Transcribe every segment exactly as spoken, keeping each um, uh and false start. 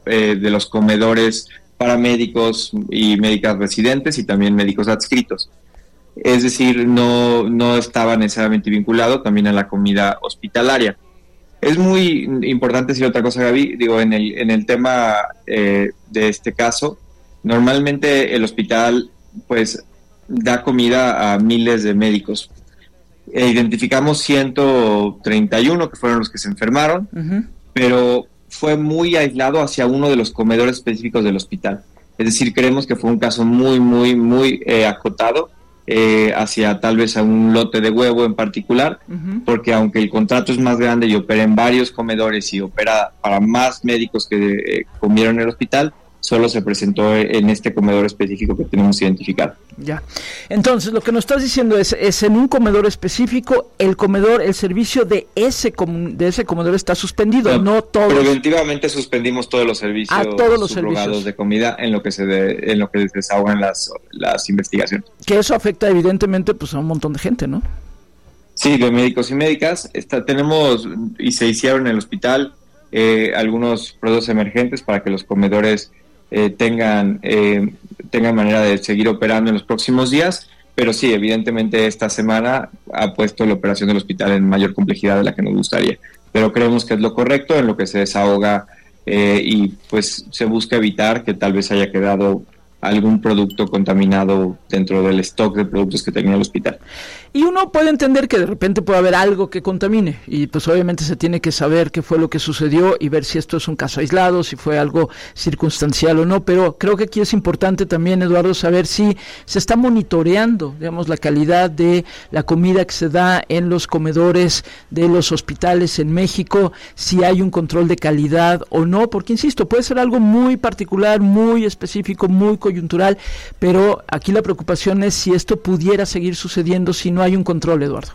eh, de los comedores para médicos y médicas residentes y también médicos adscritos. Es decir, no, no estaba necesariamente vinculado también a la comida hospitalaria. Es muy importante decir otra cosa, Gaby. Digo, en el, en el tema eh, de este caso, normalmente el hospital pues da comida a miles de médicos. E identificamos ciento treinta y uno que fueron los que se enfermaron, uh-huh. pero fue muy aislado hacia uno de los comedores específicos del hospital. Es decir, creemos que fue un caso muy, muy, muy eh, acotado, Eh, hacia tal vez a un lote de huevo en particular, uh-huh. porque aunque el contrato es más grande y opera en varios comedores y opera para más médicos que eh, comieron en el hospital, solo se presentó en este comedor específico que tenemos identificado. Ya. Entonces, lo que nos estás diciendo es, es en un comedor específico, el comedor, el servicio de ese com- de ese comedor está suspendido, no, no todos. Preventivamente suspendimos todos los servicios a todos los subrogados servicios de comida en lo que se de, en lo que se desahogan las las investigaciones. Que eso afecta evidentemente pues a un montón de gente, ¿no? Sí, de médicos y médicas. Está, tenemos y se hicieron en el hospital eh, algunos procesos emergentes para que los comedores Eh, tengan eh, tengan manera de seguir operando en los próximos días, pero sí, evidentemente esta semana ha puesto la operación del hospital en mayor complejidad de la que nos gustaría, pero creemos que es lo correcto, en lo que se desahoga eh, y pues se busca evitar que tal vez haya quedado algún producto contaminado dentro del stock de productos que tenía el hospital. Y uno puede entender que de repente puede haber algo que contamine y pues obviamente se tiene que saber qué fue lo que sucedió y ver si esto es un caso aislado, si fue algo circunstancial o no, pero creo que aquí es importante también, Eduardo, saber si se está monitoreando, digamos, la calidad de la comida que se da en los comedores de los hospitales en México, si hay un control de calidad o no, porque insisto, puede ser algo muy particular, muy específico, muy coyuntural, pero aquí la preocupación es si esto pudiera seguir sucediendo si no hay un control, Eduardo.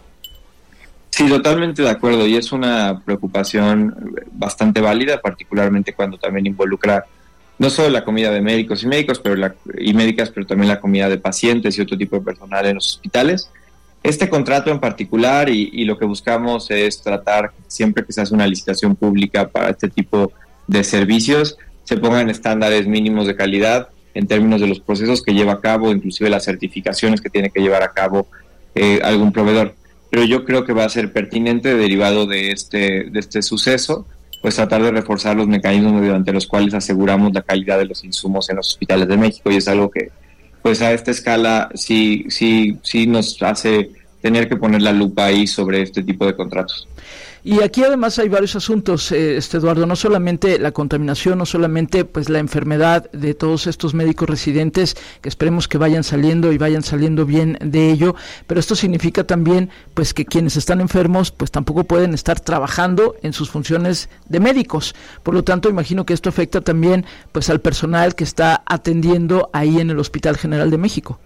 Sí, totalmente de acuerdo, y es una preocupación bastante válida, particularmente cuando también involucra no solo la comida de médicos y médicos pero la, y médicas, pero también la comida de pacientes y otro tipo de personal en los hospitales. Este contrato en particular y, y lo que buscamos es tratar, siempre que se hace una licitación pública para este tipo de servicios, se pongan estándares mínimos de calidad en términos de los procesos que lleva a cabo, inclusive las certificaciones que tiene que llevar a cabo eh, algún proveedor. Pero yo creo que va a ser pertinente, derivado de este, de este suceso, pues tratar de reforzar los mecanismos mediante los cuales aseguramos la calidad de los insumos en los hospitales de México, y es algo que pues a esta escala sí, sí, sí nos hace tener que poner la lupa ahí sobre este tipo de contratos. Y aquí además hay varios asuntos, eh, este Eduardo, no solamente la contaminación, no solamente pues la enfermedad de todos estos médicos residentes, que esperemos que vayan saliendo y vayan saliendo bien de ello, pero esto significa también pues que quienes están enfermos pues tampoco pueden estar trabajando en sus funciones de médicos. Por lo tanto, imagino que esto afecta también pues al personal que está atendiendo ahí en el Hospital General de México.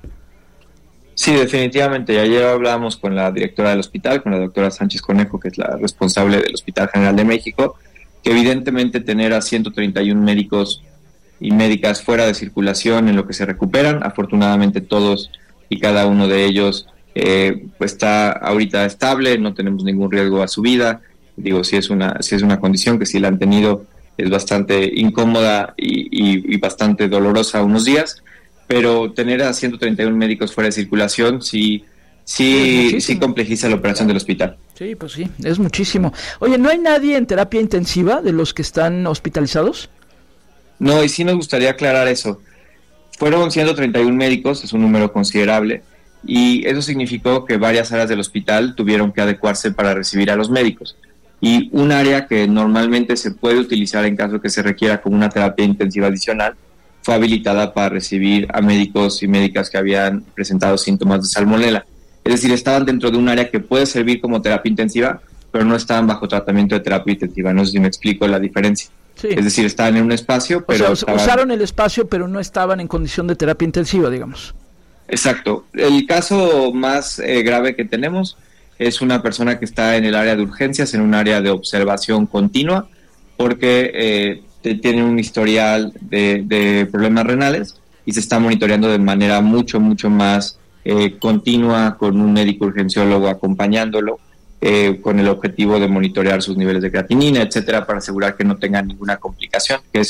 Sí, definitivamente. Ayer hablábamos con la directora del hospital, con la doctora Sánchez Conejo, que es la responsable del Hospital General de México, que evidentemente tener a ciento treinta y uno médicos y médicas fuera de circulación en lo que se recuperan, afortunadamente todos y cada uno de ellos eh, pues está ahorita estable, no tenemos ningún riesgo a su vida. Digo, si es una, si es una condición que si la han tenido es bastante incómoda y, y, y bastante dolorosa unos días, pero tener a ciento treinta y uno médicos fuera de circulación sí, sí, sí complejiza la operación del hospital. Sí, pues sí, es muchísimo. Oye, ¿no hay nadie en terapia intensiva de los que están hospitalizados? No, y sí nos gustaría aclarar eso. Fueron ciento treinta y uno médicos, es un número considerable, y eso significó que varias áreas del hospital tuvieron que adecuarse para recibir a los médicos. Y un área que normalmente se puede utilizar en caso de que se requiera como una terapia intensiva adicional fue habilitada para recibir a médicos y médicas que habían presentado síntomas de salmonela. Es decir, estaban dentro de un área que puede servir como terapia intensiva, pero no estaban bajo tratamiento de terapia intensiva. No sé si me explico la diferencia. Sí. Es decir, estaban en un espacio, pero... O sea, estaban... usaron el espacio, pero no estaban en condición de terapia intensiva, digamos. Exacto. El caso más eh, grave que tenemos es una persona que está en el área de urgencias, en un área de observación continua, porque... Eh, tienen un historial de, de problemas renales y se está monitoreando de manera mucho, mucho más eh, continua, con un médico urgenciólogo acompañándolo, eh, con el objetivo de monitorear sus niveles de creatinina, etcétera, para asegurar que no tengan ninguna complicación, que es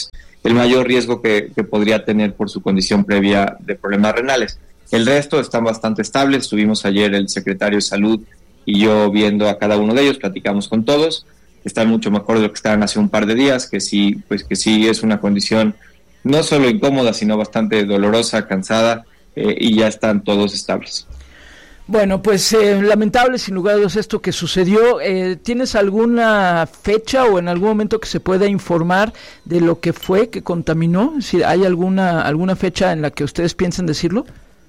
el mayor riesgo que, que podría tener por su condición previa de problemas renales. El resto están bastante estables. Estuvimos ayer el secretario de Salud y yo viendo a cada uno de ellos, platicamos con todos, están mucho mejor de lo que estaban hace un par de días, que sí, pues que sí es una condición no solo incómoda, sino bastante dolorosa, cansada, eh, y ya están todos estables. Bueno, pues eh, lamentable sin lugar a dudas esto que sucedió. Eh, ¿Tienes alguna fecha o en algún momento que se pueda informar de lo que fue que contaminó? Es decir, ¿hay alguna alguna fecha en la que ustedes piensen decirlo?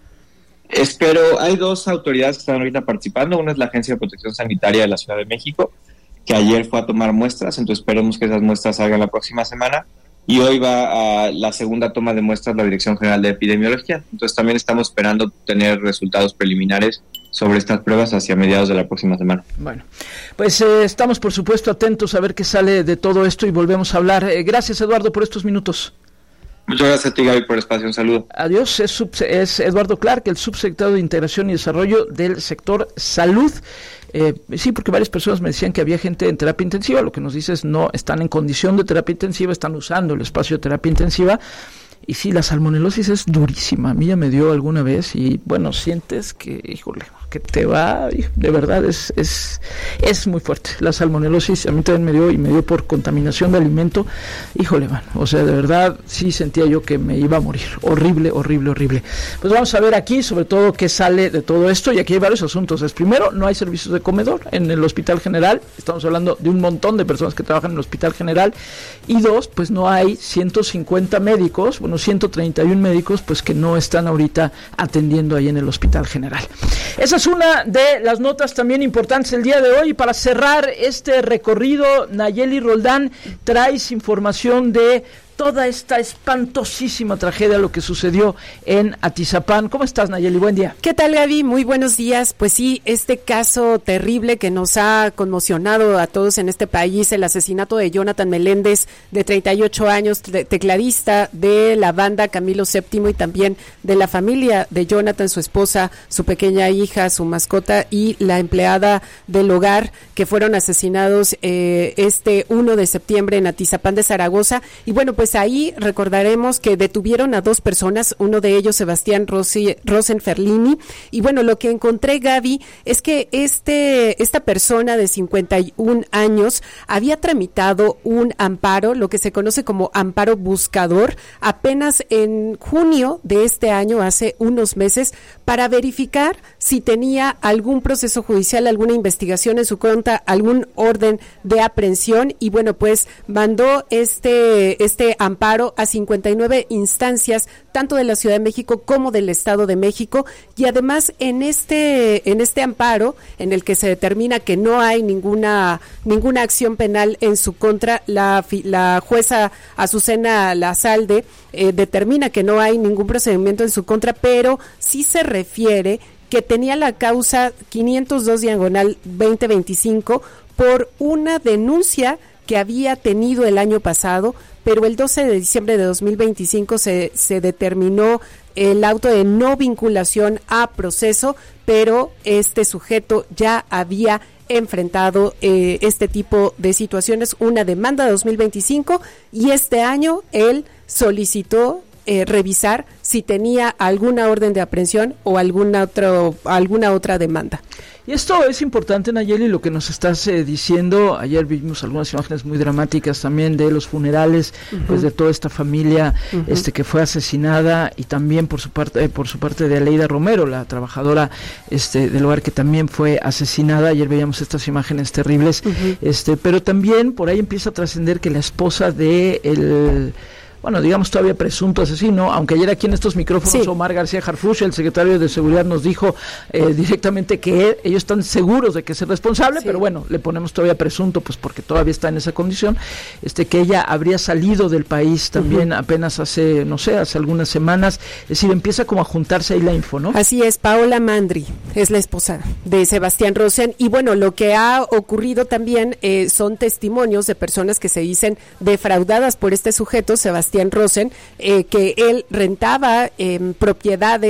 Espero, hay dos autoridades que están ahorita participando. Una es la Agencia de Protección Sanitaria de la Ciudad de México, que ayer fue a tomar muestras, entonces esperemos que esas muestras salgan la próxima semana. Y hoy va a la segunda toma de muestras la Dirección General de Epidemiología. Entonces también estamos esperando tener resultados preliminares sobre estas pruebas hacia mediados de la próxima semana. Bueno, pues eh, estamos por supuesto atentos a ver qué sale de todo esto y volvemos a hablar. Eh, gracias, Eduardo, por estos minutos. Muchas gracias a ti, Gaby, por el espacio. Un saludo. Adiós, es, sub, es Eduardo Clark, el subsecretario de Integración y Desarrollo del sector salud. Eh, sí, porque varias personas me decían que había gente en terapia intensiva. Lo que nos dice es no están en condición de terapia intensiva, están usando el espacio de terapia intensiva. Y sí, la salmonelosis es durísima. A mí ya me dio alguna vez y bueno, sientes que, híjole, que te va, de verdad es es es muy fuerte. La salmonelosis a mí también me dio y me dio por contaminación de alimento. Híjole, man, o sea, de verdad sí sentía yo que me iba a morir. Horrible, horrible, horrible. Pues vamos a ver aquí sobre todo qué sale de todo esto y aquí hay varios asuntos. Es primero, no hay servicios de comedor en el Hospital General. Estamos hablando de un montón de personas que trabajan en el Hospital General. Y dos, pues no hay ciento cincuenta médicos, bueno, ciento treinta y uno médicos, pues que no están ahorita atendiendo ahí en el Hospital General. Esa es una de las notas también importantes el día de hoy. Y para cerrar este recorrido, Nayeli Roldán, traes información de toda esta espantosísima tragedia, lo que sucedió en Atizapán. ¿Cómo estás, Nayeli? Buen día. ¿Qué tal, Gaby? Muy buenos días. Pues sí, este caso terrible que nos ha conmocionado a todos en este país, el asesinato de Jonathan Meléndez, de treinta y ocho años, tecladista de la banda Camilo séptimo y también de la familia de Jonathan, su esposa, su pequeña hija, su mascota y la empleada del hogar, que fueron asesinados eh, este primero de septiembre en Atizapán de Zaragoza. Y bueno, pues Pues ahí recordaremos que detuvieron a dos personas, uno de ellos Sebastián Rossi, Rosenferlini, y bueno, lo que encontré, Gaby, es que este esta persona de cincuenta y un años había tramitado un amparo, lo que se conoce como amparo buscador, apenas en junio de este año, hace unos meses, para verificar si tenía algún proceso judicial, alguna investigación en su contra, algún orden de aprehensión, y bueno, pues mandó este este amparo a cincuenta y nueve instancias, tanto de la Ciudad de México como del Estado de México, y además en este en este amparo, en el que se determina que no hay ninguna ninguna acción penal en su contra, la la jueza Azucena Lazalde eh, determina que no hay ningún procedimiento en su contra, pero sí se refiere que tenía la causa quinientos dos diagonal veinte veinticinco por una denuncia que había tenido el año pasado, pero el doce de diciembre de dos mil veinticinco se, se determinó el auto de no vinculación a proceso, pero este sujeto ya había enfrentado eh, este tipo de situaciones, una demanda de dos mil veinticinco, y este año él solicitó eh, revisar si tenía alguna orden de aprehensión o alguna otro, alguna otra demanda. Y esto es importante, Nayeli, lo que nos estás eh, diciendo. Ayer vimos algunas imágenes muy dramáticas también de los funerales, uh-huh. pues de toda esta familia uh-huh. este que fue asesinada, y también por su parte eh, por su parte de Aleida Romero, la trabajadora este del hogar, que también fue asesinada. Ayer veíamos estas imágenes terribles, uh-huh. este pero también por ahí empieza a trascender que la esposa de el bueno, digamos todavía presunto asesino, aunque ayer aquí en estos micrófonos sí. Omar García Harfuch, el secretario de Seguridad, nos dijo eh, directamente que él, ellos están seguros de que es el responsable, sí. pero bueno, le ponemos todavía presunto, pues porque todavía está en esa condición, este que ella habría salido del país también uh-huh. apenas hace, no sé, hace algunas semanas, es decir, empieza como a juntarse ahí la info, ¿no? Así es, Paola Mandri es la esposa de Sebastián Rosen, y bueno, lo que ha ocurrido también eh, son testimonios de personas que se dicen defraudadas por este sujeto, Sebastián Rosen, eh, que él rentaba eh, propiedades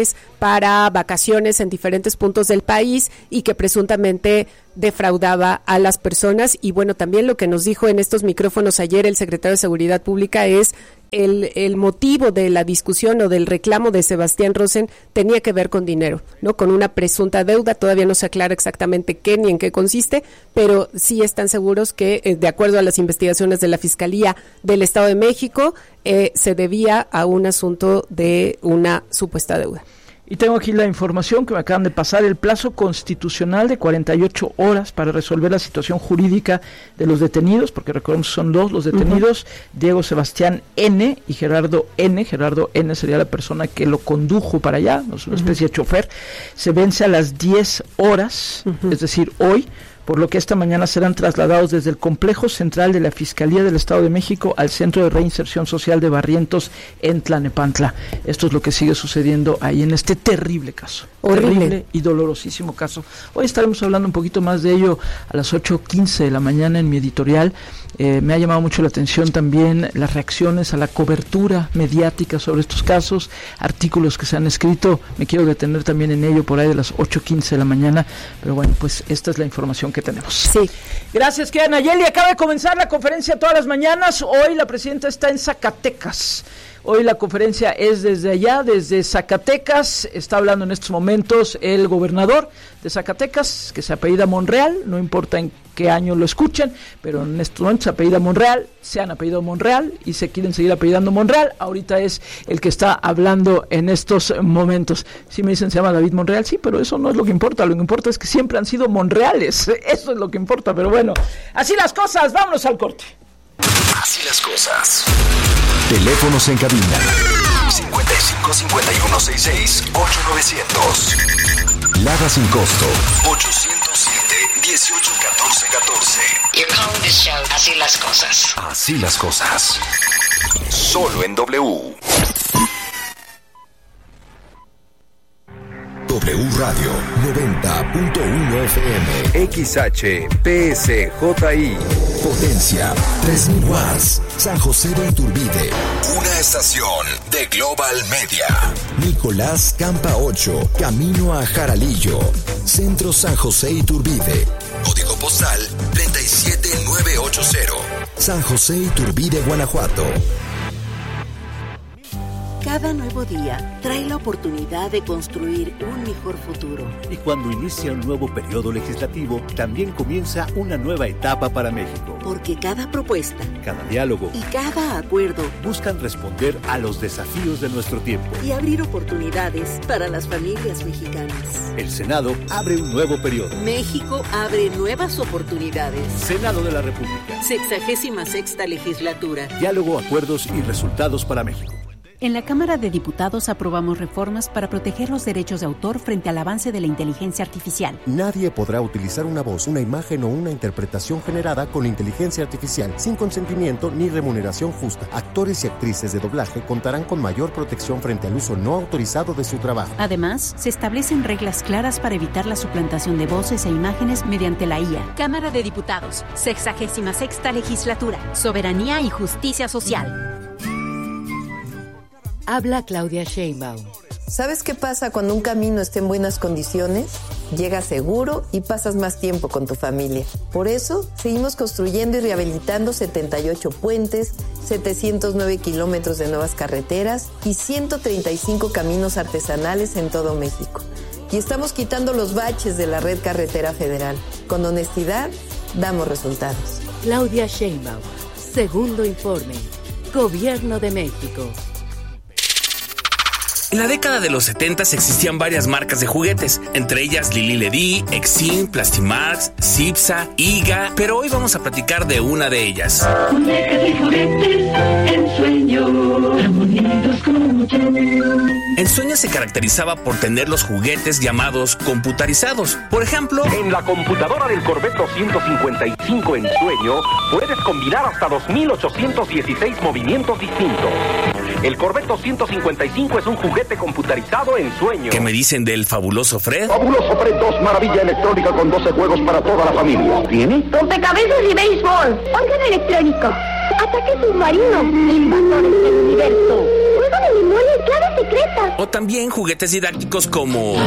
para vacaciones en diferentes puntos del país y que presuntamente defraudaba a las personas. Y bueno, también lo que nos dijo en estos micrófonos ayer el secretario de Seguridad Pública es el, el motivo de la discusión o del reclamo de Sebastián Rosen tenía que ver con dinero, ¿no? Con una presunta deuda. Todavía no se aclara exactamente qué ni en qué consiste, pero sí están seguros que, eh, de acuerdo a las investigaciones de la Fiscalía del Estado de México, eh, se debía a un asunto de una supuesta deuda. Y tengo aquí la información que me acaban de pasar, el plazo constitucional de cuarenta y ocho horas para resolver la situación jurídica de los detenidos, porque recordemos que son dos los detenidos, uh-huh. Diego Sebastián N. y Gerardo N. Gerardo N. sería la persona que lo condujo para allá, no es una especie uh-huh. de chofer. Se vence a las diez horas, uh-huh. es decir, hoy, por lo que esta mañana serán trasladados desde el complejo central de la Fiscalía del Estado de México al Centro de Reinserción Social de Barrientos en Tlalnepantla. Esto es lo que sigue sucediendo ahí en este terrible caso. Horrible. Terrible y dolorosísimo caso. Hoy estaremos hablando un poquito más de ello a las ocho quince de la mañana en mi editorial. Eh, me ha llamado mucho la atención también las reacciones a la cobertura mediática sobre estos casos, artículos que se han escrito. Me quiero detener también en ello por ahí de las ocho quince de la mañana, pero bueno, pues esta es la información que tenemos. Sí. Gracias, querida Nayeli. Acaba de comenzar la conferencia todas las mañanas. Hoy la presidenta está en Zacatecas. Hoy la conferencia es desde allá, desde Zacatecas. Está hablando en estos momentos el gobernador de Zacatecas, que se apellida Monreal, no importa en qué año lo escuchen, pero en estos momentos se apellida Monreal, se han apellidado Monreal y se quieren seguir apellidando Monreal. Ahorita es el que está hablando en estos momentos. Si me dicen se llama David Monreal, sí, pero eso no es lo que importa. Lo que importa es que siempre han sido Monreales. Eso es lo que importa, pero bueno, así las cosas. Vámonos al corte. Así las cosas. Teléfonos en cabina cincuenta y cinco, cincuenta y uno, sesenta y seis, ocho novecientos. Lada sin costo ochocientos siete, dieciocho, catorce, catorce. You're calling this show Así las cosas. Así las cosas. Solo en W. W Radio noventa punto uno F M. X H P S J I. Potencia tres mil watts. San José de Iturbide. Una estación de Global Media. Nicolás Campa ocho. Camino a Jaralillo. Centro San José Iturbide. Código postal treinta y siete mil novecientos ochenta. San José Iturbide, Guanajuato. Cada nuevo día trae la oportunidad de construir un mejor futuro. Y cuando inicia un nuevo periodo legislativo, también comienza una nueva etapa para México. Porque cada propuesta, cada diálogo y cada acuerdo buscan responder a los desafíos de nuestro tiempo y abrir oportunidades para las familias mexicanas. El Senado abre un nuevo periodo. México abre nuevas oportunidades. Senado de la República. Sexagésima sexta legislatura. Diálogo, acuerdos y resultados para México. En la Cámara de Diputados aprobamos reformas para proteger los derechos de autor frente al avance de la inteligencia artificial. Nadie podrá utilizar una voz, una imagen o una interpretación generada con inteligencia artificial sin consentimiento ni remuneración justa. Actores y actrices de doblaje contarán con mayor protección frente al uso no autorizado de su trabajo. Además, se establecen reglas claras para evitar la suplantación de voces e imágenes mediante la I A. Cámara de Diputados, sexagésima sexta legislatura, soberanía y justicia social. Habla Claudia Sheinbaum. ¿Sabes qué pasa cuando un camino está en buenas condiciones? Llegas seguro y pasas más tiempo con tu familia. Por eso, seguimos construyendo y rehabilitando setenta y ocho puentes, setecientos nueve kilómetros de nuevas carreteras y ciento treinta y cinco caminos artesanales en todo México. Y estamos quitando los baches de la red carretera federal. Con honestidad, damos resultados. Claudia Sheinbaum. Segundo informe. Gobierno de México. En la década de los setentas existían varias marcas de juguetes, entre ellas Lili Ledy, Exim, Plastimax, Cipsa, Iga, pero hoy vamos a platicar de una de ellas. Muñecas y juguetes, Ensueño, tan bonitos como tú. Ensueño se caracterizaba por tener los juguetes llamados computarizados. Por ejemplo, en la computadora del Corvette doscientos cincuenta y cinco Ensueño puedes combinar hasta dos mil ochocientos dieciséis movimientos distintos. El Corvette doscientos cincuenta y cinco es un juguete computarizado Ensueño. ¿Qué me dicen del fabuloso Fred? Fabuloso Fred dos, maravilla electrónica con doce juegos para toda la familia. ¿Tiene? Rompecabezas y béisbol. Órgano electrónico. Ataque submarino. Invasores del universo. Juego de memoria y clave secreta. O también juguetes didácticos como